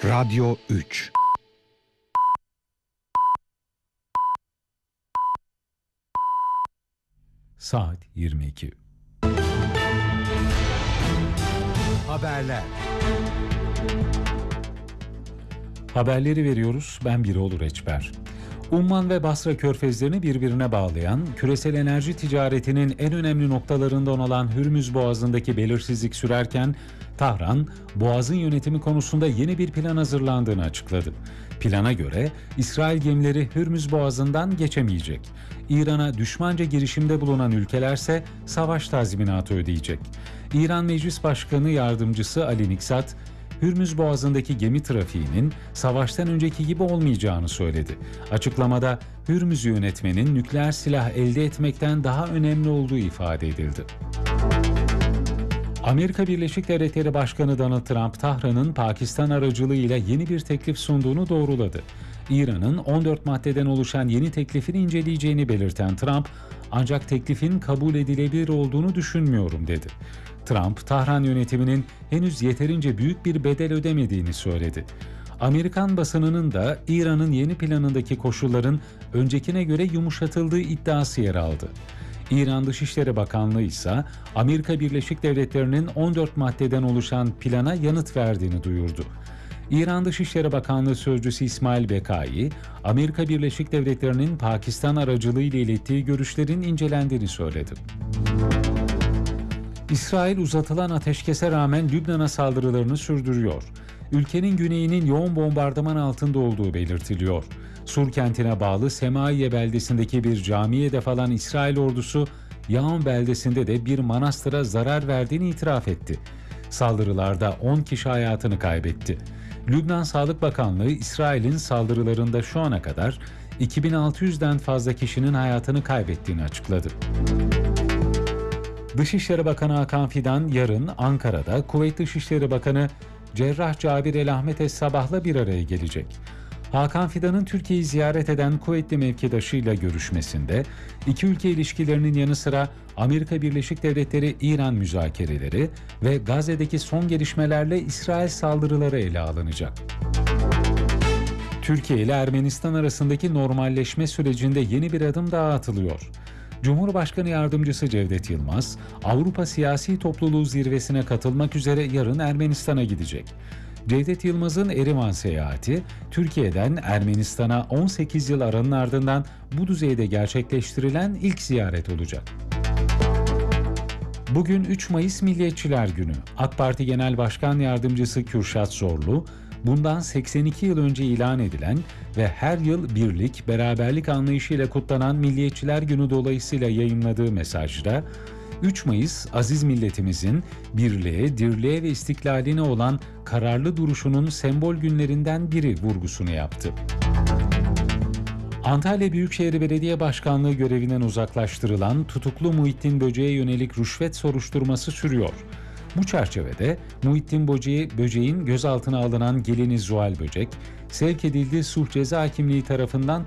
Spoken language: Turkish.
Radyo 3. Saat 22. Haberler. Haberleri veriyoruz. Ben Birol Reçber. Umman ve Basra körfezlerini birbirine bağlayan, küresel enerji ticaretinin en önemli noktalarından olan Hürmüz Boğazı'ndaki belirsizlik sürerken, Tahran, Boğaz'ın yönetimi konusunda yeni bir plan hazırlandığını açıkladı. Plana göre İsrail gemileri Hürmüz Boğazı'ndan geçemeyecek. İran'a düşmanca girişimde bulunan ülkelerse savaş tazminatı ödeyecek. İran Meclis Başkanı Yardımcısı Ali Niksat, Hürmüz Boğazı'ndaki gemi trafiğinin savaştan önceki gibi olmayacağını söyledi. Açıklamada Hürmüz'ü yönetmenin nükleer silah elde etmekten daha önemli olduğu ifade edildi. Amerika Birleşik Devletleri Başkanı Donald Trump, Tahran'ın Pakistan aracılığıyla yeni bir teklif sunduğunu doğruladı. İran'ın 14 maddeden oluşan yeni teklifini inceleyeceğini belirten Trump, ancak teklifin kabul edilebilir olduğunu düşünmüyorum dedi. Trump, Tahran yönetiminin henüz yeterince büyük bir bedel ödemediğini söyledi. Amerikan basınının da İran'ın yeni planındaki koşulların öncekine göre yumuşatıldığı iddiası yer aldı. İran Dışişleri Bakanlığı ise Amerika Birleşik Devletleri'nin 14 maddeden oluşan plana yanıt verdiğini duyurdu. İran Dışişleri Bakanlığı Sözcüsü İsmail Bekai, Amerika Birleşik Devletleri'nin Pakistan aracılığıyla ilettiği görüşlerin incelendiğini söyledi. İsrail uzatılan ateşkese rağmen Lübnan'a saldırılarını sürdürüyor. Ülkenin güneyinin yoğun bombardıman altında olduğu belirtiliyor. Sur kentine bağlı Semaiye beldesindeki bir camiye hedef alan İsrail ordusu, Yaon beldesinde de bir manastıra zarar verdiğini itiraf etti. Saldırılarda 10 kişi hayatını kaybetti. Lübnan Sağlık Bakanlığı, İsrail'in saldırılarında şu ana kadar 2600'den fazla kişinin hayatını kaybettiğini açıkladı. Dışişleri Bakanı Hakan Fidan yarın Ankara'da Kuveyt Dışişleri Bakanı Cerrah Cabir El Ahmet Es Sabah'la bir araya gelecek. Hakan Fidan'ın Türkiye'yi ziyaret eden Kuveytli mevkidaşıyla görüşmesinde iki ülke ilişkilerinin yanı sıra Amerika Birleşik Devletleri-İran müzakereleri ve Gazze'deki son gelişmelerle İsrail saldırıları ele alınacak. Türkiye ile Ermenistan arasındaki normalleşme sürecinde yeni bir adım daha atılıyor. Cumhurbaşkanı Yardımcısı Cevdet Yılmaz, Avrupa Siyasi Topluluğu zirvesine katılmak üzere yarın Ermenistan'a gidecek. Cevdet Yılmaz'ın Erivan seyahati, Türkiye'den Ermenistan'a 18 yıl aranın ardından bu düzeyde gerçekleştirilen ilk ziyaret olacak. Bugün 3 Mayıs Milliyetçiler Günü. AK Parti Genel Başkan Yardımcısı Kürşat Zorlu, bundan 82 yıl önce ilan edilen ve her yıl birlik, beraberlik anlayışıyla kutlanan Milliyetçiler Günü dolayısıyla yayımladığı mesajda, 3 Mayıs, aziz milletimizin birliğe, dirliğe ve istiklaline olan kararlı duruşunun sembol günlerinden biri vurgusunu yaptı. Antalya Büyükşehir Belediye Başkanlığı görevinden uzaklaştırılan tutuklu Muhittin Böce'ye yönelik rüşvet soruşturması sürüyor. Bu çerçevede Muhittin Böceğin gözaltına alınan gelini Zuhal Böcek, sevk edildiği sulh ceza hakimliği tarafından